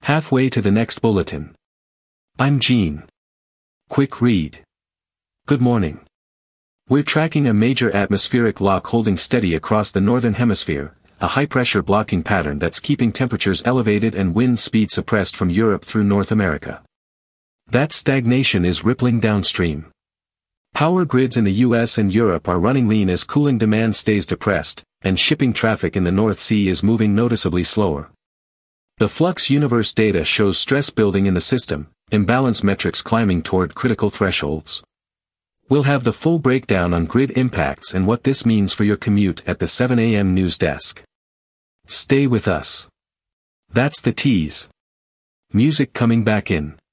Halfway to the next bulletin. I'm Gene. Quick read. Good morning. We're tracking a major atmospheric lock holding steady across the northern hemisphere, a high-pressure blocking pattern that's keeping temperatures elevated and wind speed suppressed from Europe through North America. That stagnation is rippling downstream. Power grids in the US and Europe are running lean as cooling demand stays depressed, and shipping traffic in the North Sea is moving noticeably slower. The Flux Universe data shows stress building in the system, imbalance metrics climbing toward critical thresholds. We'll have the full breakdown on grid impacts and what this means for your commute at the 7 a.m. news desk. Stay with us. That's the tease. Music coming back in.